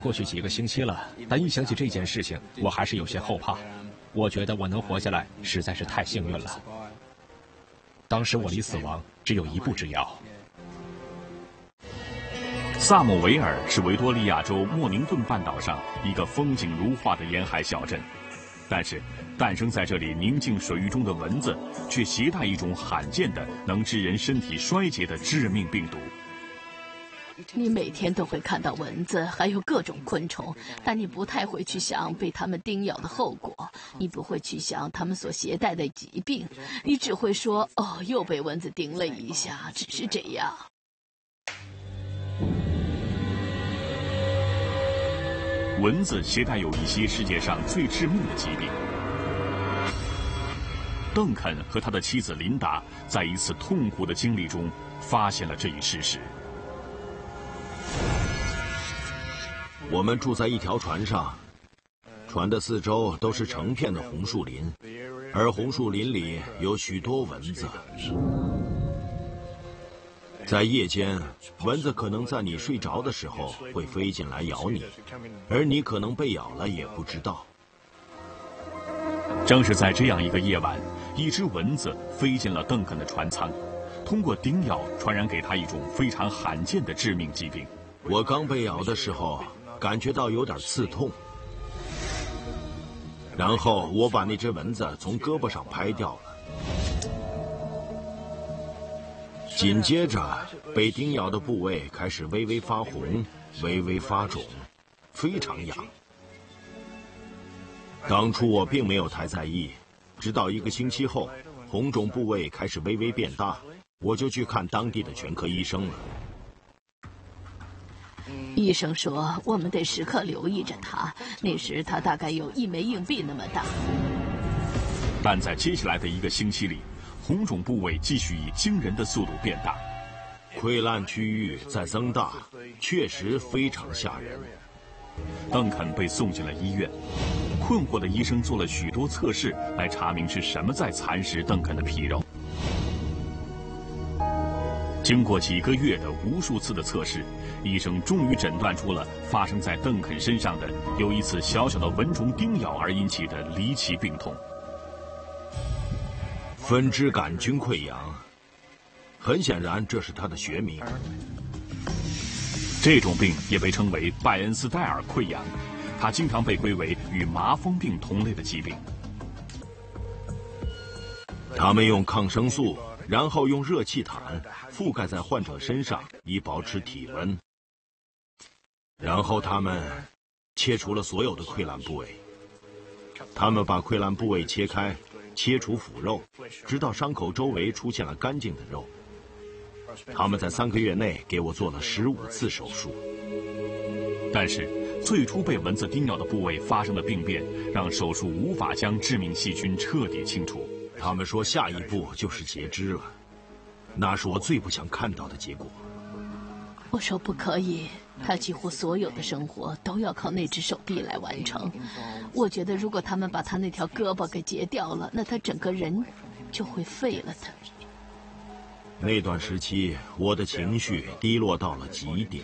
过去几个星期了，但一想起这件事情，我还是有些后怕。我觉得我能活下来实在是太幸运了。当时我离死亡只有一步之遥。 萨姆维尔是维多利亚州莫宁顿半岛上一个风景如画的沿海小镇，但是诞生在这里宁静水域中的蚊子，却携带一种罕见的能致人身体衰竭的致命病毒。 你每天都会看到蚊子，还有各种昆虫，但你不太会去想被它们叮咬的后果，你不会去想它们所携带的疾病，你只会说：“哦，又被蚊子叮了一下。”只是这样。 蚊子携带有一些世界上最致命的疾病。邓肯和他的妻子琳达在一次痛苦的经历中发现了这一事实。 我们住在一条船上，船的四周都是成片的红树林，而红树林里有许多蚊子。在夜间，蚊子可能在你睡着的时候会飞进来咬你，而你可能被咬了也不知道。 正是在这样一个夜晚，一只蚊子飞进了邓肯的船舱，通过叮咬传染给他一种非常罕见的致命疾病。 我刚被咬的时候，感觉到有点刺痛，然后我把那只蚊子从胳膊上拍掉了。紧接着，被叮咬的部位开始微微发红，微微发肿，非常痒。当初我并没有太在意，直到1个星期后，红肿部位开始微微变大，我就去看当地的全科医生了。 医生说，我们得时刻留意着他，那时他大概有1枚硬币那么大。 但在接下来的1个星期里，红肿部位继续以惊人的速度变大， 溃烂区域在增大，确实非常吓人。 邓肯被送进了医院，困惑的医生做了许多测试来查明是什么在蚕食邓肯的皮肉。经过几个月的无数次的测试，医生终于诊断出了发生在邓肯身上的由一次小小的蚊虫叮咬而引起的离奇病痛 ——分支杆菌溃疡。很显然，这是它的学名。 这种病也被称为拜恩斯戴尔溃疡，它经常被归为与麻风病同类的疾病。 他们用抗生素，然后用热气毯覆盖在患者身上，以保持体温。然后他们切除了所有的溃烂部位。他们把溃烂部位切开，切除腐肉，直到伤口周围出现了干净的肉。他们在3个月内给我做了15次手术。 但是最初被蚊子叮咬的部位发生的病变，让手术无法将致命细菌彻底清除。 他们说下一步就是截肢了，那是我最不想看到的结果。 我说不可以，他几乎所有的生活都要靠那只手臂来完成。我觉得如果他们把他那条胳膊给截掉了，那他整个人就会废了的。 那段时期，我的情绪低落到了极点。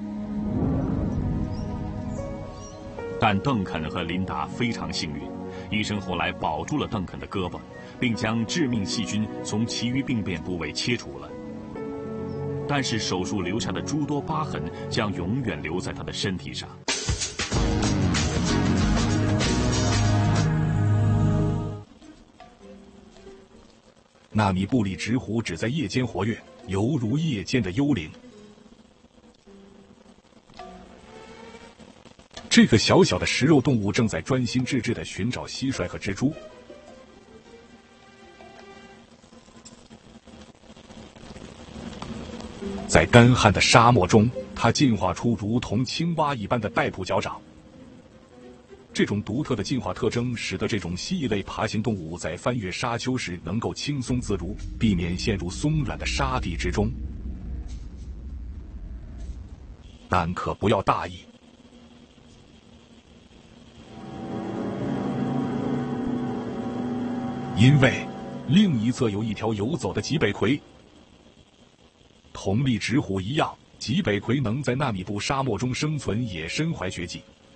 但邓肯和琳达非常幸运，医生后来保住了邓肯的胳膊，并将致命细菌从其余病变部位切除了。但是手术留下的诸多疤痕将永远留在他的身体上。 纳米布里直狐只在夜间活跃，犹如夜间的幽灵。这个小小的食肉动物正在专心致志地寻找蟋蟀和蜘蛛。在干旱的沙漠中，它进化出如同青蛙一般的带蹼脚掌。这种独特的进化特征使得这种蜥蜴类爬行动物在翻越沙丘时能够轻松自如，避免陷入松软的沙地之中。但可不要大意，因为另一侧有一条游走的脊背葵，同立直虎一样， 极北葵能在纳米布沙漠中生存也身怀绝技。